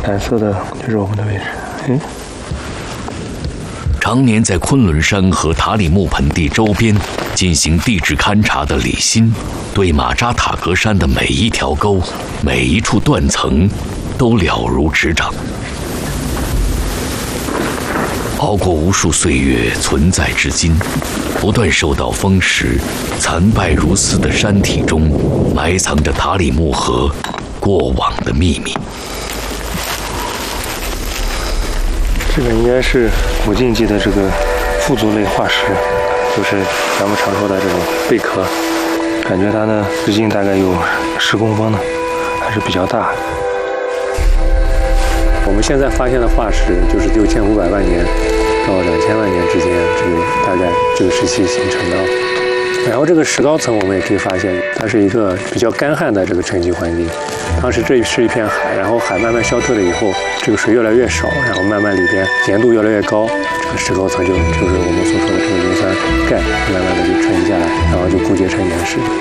蓝色的就是我们的位置。 常年在昆仑山和塔里木盆地周边进行地质勘察的李欣，对马扎塔格山的每一条沟、每一处断层都了如指掌。熬过无数岁月，存在至今，不断受到风蚀、残败如斯的山体中，埋藏着塔里木河过往的秘密。 这个应该是古晋纪的这个腹足类化石，就是咱们常说的这种贝壳。感觉它呢直径大概有10公分呢，还是比较大。我们现在发现的化石就是6500万年到2000万年之间，这个大概这个时期形成的。然后这个石膏层我们也可以发现，它是一个比较干旱的这个沉积环境。当时这是一片海，然后海慢慢消退了以后，这个水越来越少，然后慢慢里边粘度越来越高，这个石膏层就是我们所说的这个硫酸钙，慢慢的就沉积下来，然后就固结成岩石。